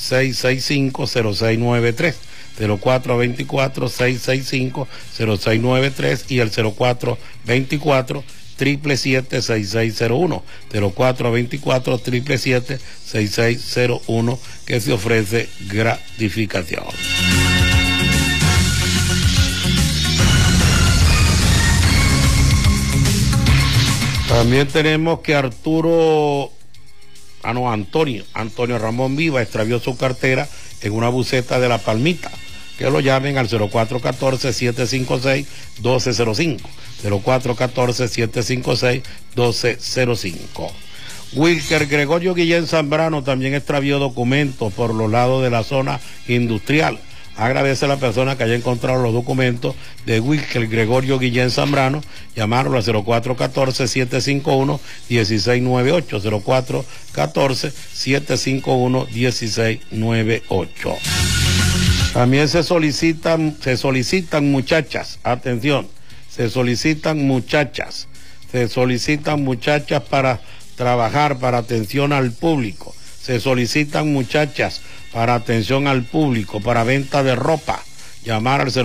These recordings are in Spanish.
0424-665-0693, 0424-665-0693 y el 0424-777-6601, 0424-777-6601, que se ofrece gratificación. También tenemos que Antonio Ramón Viva extravió su cartera en una buseta de La Palmita. Que lo llamen al 0414-756-1205, 0414-756-1205. Wilker Gregorio Guillén Zambrano también extravió documentos por los lados de la zona industrial. Agradece a la persona que haya encontrado los documentos de Wilker Gregorio Guillén Zambrano. Llamarlo al 0414-751-1698, 0414-751-1698. También se solicitan muchachas, atención, se solicitan muchachas para trabajar, para atención al público, se solicitan muchachas para atención al público, para venta de ropa. Llamar al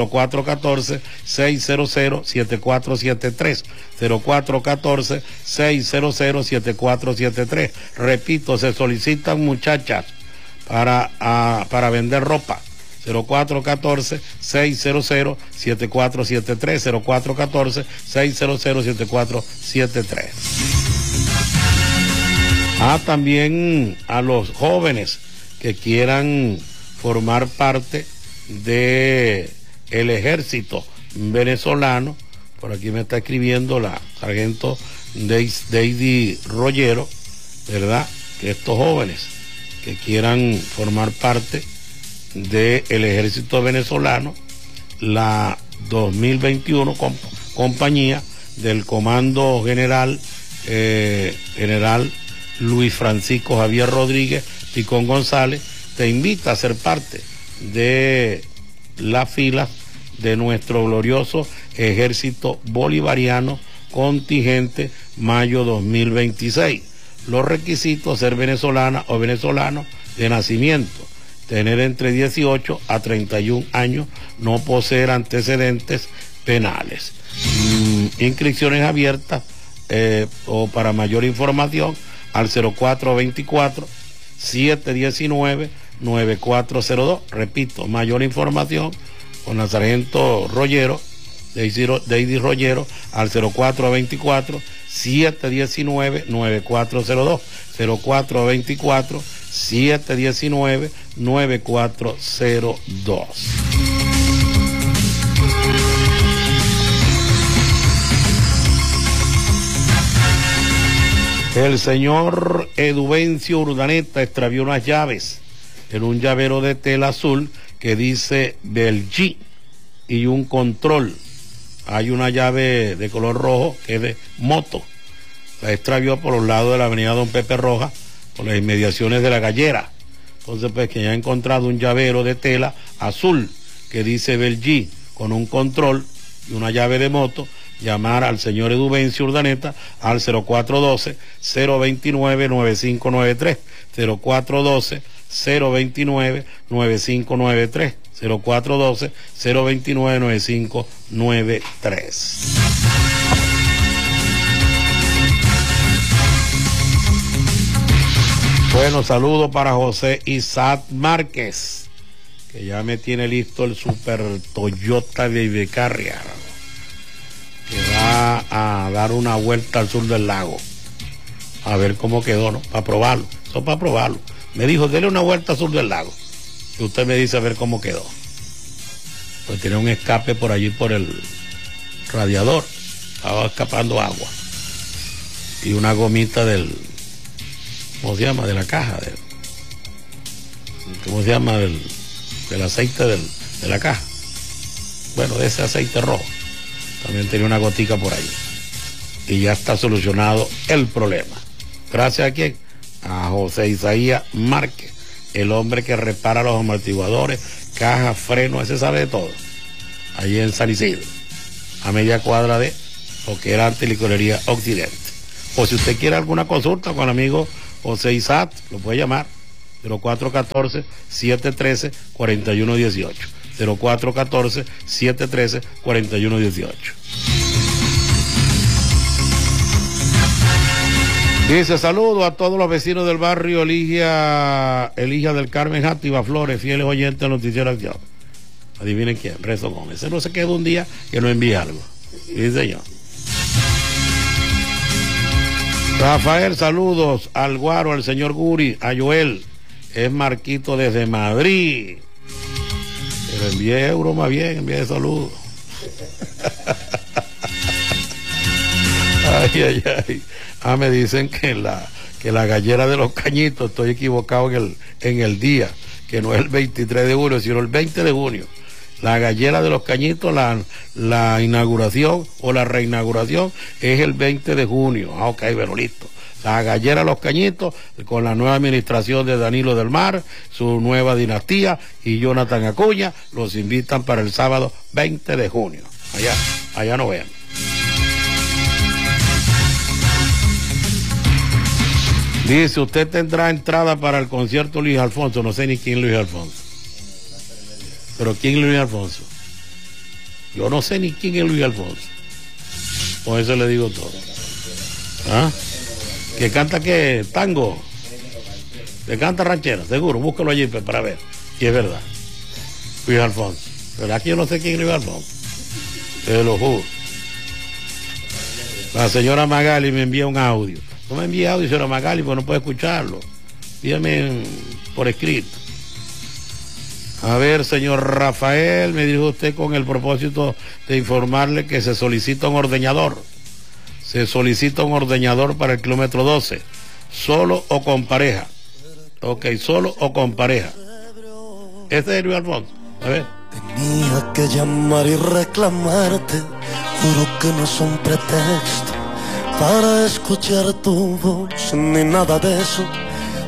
0414-600-7473, 0414-600-7473. Repito, se solicitan muchachas para vender ropa. 0414-600-7473, 0414-600-7473. También a los jóvenes que quieran formar parte de el ejército venezolano. Por aquí me está escribiendo la sargento Deidi Rollero, ¿verdad? Que estos jóvenes que quieran formar parte del ejército venezolano, la 2021 compañía del comando general Luis Francisco Javier Rodríguez Picón González, te invita a ser parte de las filas de nuestro glorioso ejército bolivariano contingente mayo 2026. Los requisitos: ser venezolana o venezolano de nacimiento, tener entre 18 a 31 años, no poseer antecedentes penales. Inscripciones abiertas o para mayor información al 0424-719-9402. Repito, mayor información con la sargento Rollero, Deidi Rollero, al 0424-719-9402, 0424-719-9402. El señor Eduvencio Urdaneta extravió unas llaves en un llavero de tela azul que dice Belgi y un control. Hay una llave de color rojo que es de moto. La extravió por los lados de la avenida Don Pepe Rojas, por las inmediaciones de la Gallera. Entonces, pues, que ya ha encontrado un llavero de tela azul que dice Belgi con un control y una llave de moto, llamar al señor Eduvencio Urdaneta al 0412-029-9593, 0412-029-9593, 0412-029-9593. Bueno, saludo para José Isaac Márquez, que ya me tiene listo el Super Toyota Baby Carrier, que va a dar una vuelta al sur del lago, a ver cómo quedó, ¿no? Para probarlo, eso para probarlo. Me dijo, dele una vuelta al sur del lago, y usted me dice a ver cómo quedó. Pues tiene un escape por allí, por el radiador, estaba escapando agua, y una gomita del, ¿cómo se llama? De la caja, ¿cómo se llama? Del aceite de la caja. Bueno, de ese aceite rojo. También tenía una gotica por ahí. Y ya está solucionado el problema. Gracias a quién? A José Isaías Márquez, el hombre que repara los amortiguadores, caja, freno, ese sabe de todo. Allí en San Isidro, a media cuadra de lo que era antes Licorería Occidente. O si usted quiere alguna consulta con el amigo José Isaac, lo puede llamar 0414-713-4118. 0414-713-4118. Dice, saludo a todos los vecinos del barrio Eligia del Carmen Játiva Flores, fieles oyentes del noticiero Acción. Adivinen quién, Rezo Gómez. Ese no se queda un día que no envíe algo. Sí, señor. Rafael, saludos al Guaro, al señor Guri, a Joel. Es Marquito desde Madrid. Pero envíe euros más bien, envíe saludos. Ay, ay, ay. Ah, me dicen que la gallera de los cañitos, estoy equivocado en el día, que no es el 23 de junio, sino el 20 de junio. La gallera de los cañitos, la inauguración o la reinauguración es el 20 de junio. Ah, ok, pero listo. La gallera de los cañitos, con la nueva administración de Danilo del Mar, su nueva dinastía y Jonathan Acuña, los invitan para el sábado 20 de junio. Allá nos vemos. Dice, usted tendrá entrada para el concierto Luis Alfonso. No sé ni quién Luis Alfonso. ¿Pero quién es Luis Alfonso? Yo no sé ni quién es Luis Alfonso. Por eso le digo todo. ¿Ah? ¿Que canta qué? ¿Tango? ¿Que canta ranchera? Seguro, búscalo allí para ver si es verdad. Luis Alfonso. ¿Verdad que yo no sé quién es Luis Alfonso? Te lo juro. La señora Magali me envía un audio. No me envía audio, señora Magali, porque no puedo escucharlo. Dígame por escrito. A ver, señor Rafael, me dirijo a usted con el propósito de informarle que se solicita un ordeñador. Se solicita un ordeñador para el kilómetro 12, solo o con pareja. Ok, solo o con pareja. Este es Luis Alfonso. A ver. Tenía que llamar y reclamarte, juro que no son pretexto para escuchar tu voz ni nada de eso.